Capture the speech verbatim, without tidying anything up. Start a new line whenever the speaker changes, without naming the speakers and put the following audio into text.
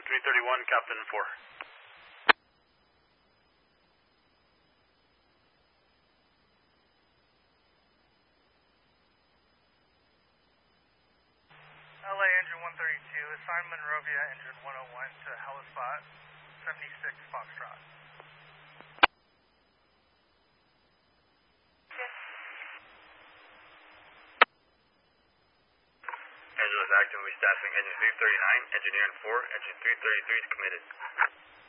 three thirty-one, Captain four.
L A engine one thirty-two, assign Monrovia engine one oh one to Hellespot, seventy-six Foxtrot.
Angeles actively staffing engine three thirty-nine, engineer in four, engine three thirty-three is committed.